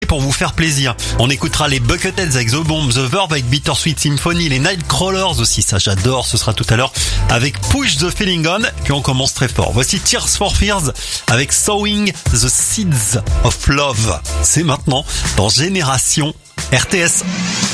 pour vous faire plaisir. On écoutera les Bucketheads avec The Bomb, The Verve avec Bittersweet Symphony, les Nightcrawlers aussi, ça j'adore, ce sera tout à l'heure avec Push the Feeling On, puis on commence très fort. Voici Tears for Fears avec Sowing the Seeds of Love. C'est maintenant dans Génération RTS.